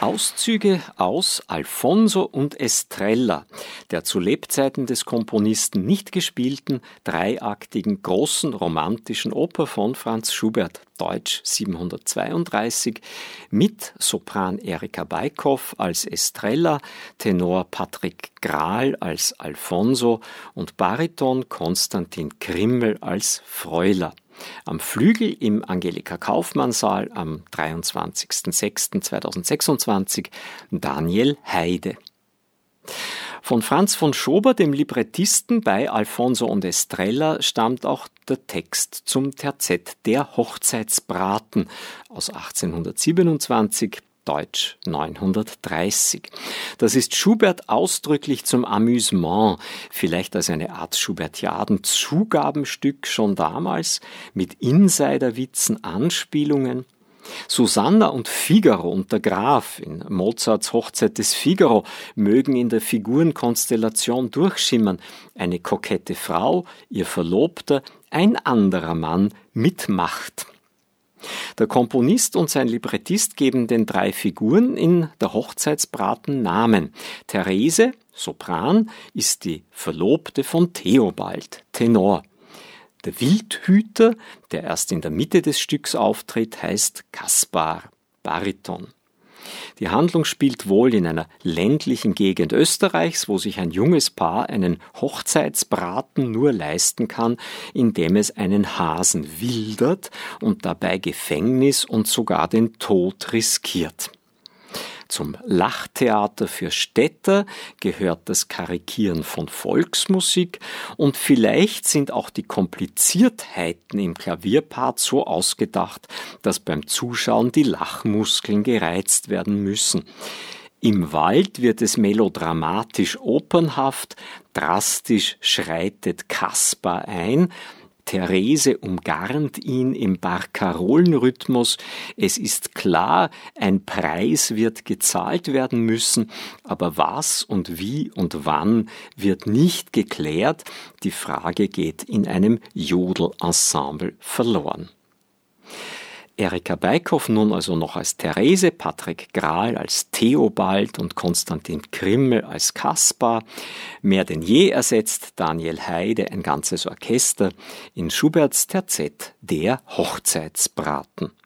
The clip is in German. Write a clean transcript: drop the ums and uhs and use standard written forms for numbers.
Auszüge aus Alfonso und Estrella, der zu Lebzeiten des Komponisten nicht gespielten, dreiaktigen, großen romantischen Oper von Franz Schubert, Deutsch 732, mit Sopran Erika Beikhoff als Estrella, Tenor Patrick Grahl als Alfonso und Bariton Konstantin Krimmel als Freuler. Am Flügel im Angelika-Kauffmann-Saal am 23.06.2026 Daniel Heide. Von Franz von Schober, dem Librettisten bei Alfonso und Estrella, stammt auch der Text zum Terzett Der Hochzeitsbraten aus 1827, Deutsch 930. Das ist Schubert ausdrücklich zum Amüsement, vielleicht als eine Art Schubertiaden-Zugabenstück schon damals, mit Insiderwitzen, Anspielungen. Susanna und Figaro und der Graf in Mozarts Hochzeit des Figaro mögen in der Figurenkonstellation durchschimmern. Eine kokette Frau, ihr Verlobter, ein anderer Mann mit Macht. Der Komponist und sein Librettist geben den drei Figuren in der Hochzeitsbraten Namen. Therese, Sopran, ist die Verlobte von Theobald, Tenor. Der Wildhüter, der erst in der Mitte des Stücks auftritt, heißt Kaspar, Bariton. Die Handlung spielt wohl in einer ländlichen Gegend Österreichs, wo sich ein junges Paar einen Hochzeitsbraten nur leisten kann, indem es einen Hasen wildert und dabei Gefängnis und sogar den Tod riskiert. Zum Lachtheater für Städter gehört das Karikieren von Volksmusik und vielleicht sind auch die Kompliziertheiten im Klavierpart so ausgedacht, dass beim Zuschauen die Lachmuskeln gereizt werden müssen. Im Wald wird es melodramatisch opernhaft, drastisch schreitet Kaspar ein, Therese umgarnt ihn im Barcarolenrhythmus. Es ist klar, ein Preis wird gezahlt werden müssen, aber was und wie und wann wird nicht geklärt. Die Frage geht in einem Jodelensemble verloren. Erika Beikhoff nun also noch als Therese, Patrick Grahl als Theobald und Konstantin Krimmel als Kaspar. Mehr denn je ersetzt Daniel Heide ein ganzes Orchester in Schuberts Terzett Der Hochzeitsbraten.